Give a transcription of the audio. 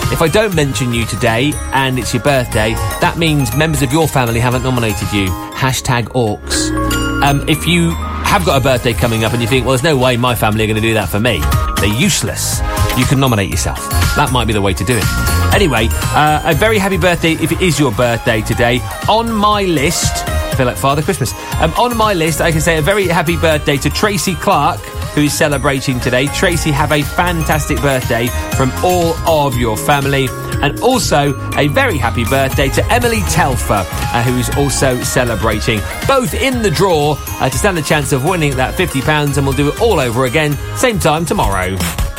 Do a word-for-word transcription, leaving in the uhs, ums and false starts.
If I don't mention you today and it's your birthday, that means members of your family haven't nominated you. Hashtag orcs. Um, if you have got a birthday coming up and you think, well, there's no way my family are going to do that for me, they're useless, you can nominate yourself. That might be the way to do it. Anyway, uh, a very happy birthday if it is your birthday today. On my list, I feel like Father Christmas. Um, on my list, I can say a very happy birthday to Tracy Clark, who is celebrating today. Tracy, have a fantastic birthday from all of your family. And also a very happy birthday to Emily Telfer, uh, who is also celebrating. Both in the draw uh, to stand a chance of winning that fifty pounds, and we'll do it all over again, same time tomorrow.